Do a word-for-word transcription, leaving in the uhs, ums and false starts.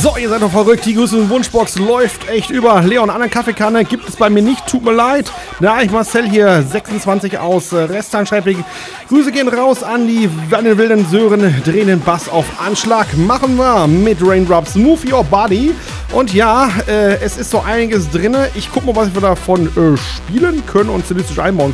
So, ihr seid doch verrückt. Die Grüße und Wunschbox läuft echt über. Leon, eine Kaffeekanne gibt es bei mir nicht. Tut mir leid. Na, ich Marcel hier, sechsundzwanzig aus äh, Restheim schreibt, Grüße gehen raus an die an den wilden Sören. Drehen den Bass auf Anschlag. Machen wir mit Raindrops. Move Your Body. Und ja, äh, es ist so einiges drin. Ich gucke mal, was wir davon äh, spielen können und stilistisch einbauen